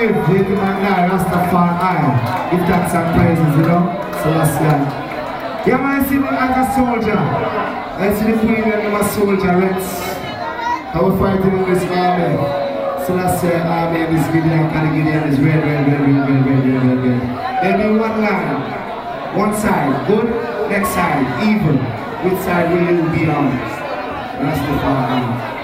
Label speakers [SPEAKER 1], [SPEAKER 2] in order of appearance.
[SPEAKER 1] live, let him and die, Rastafari. Give thanks and praises, you know. Celestia. Yeah, man, I see me like a soldier. I see the queen and I'm a soldier, Rex. I was fighting in this army. Celestia army and this Gideon, Gideon is red. There'll be one line. One side, good, next side, evil. Which side will you be on? Rastafari.